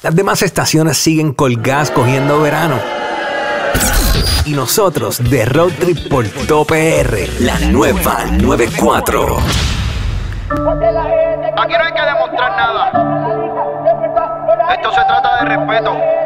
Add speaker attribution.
Speaker 1: Las demás estaciones siguen colgadas cogiendo verano. Y nosotros de Road Trip por todo PR, la nueva 94.
Speaker 2: Aquí no hay que demostrar nada. Esto se trata de respeto.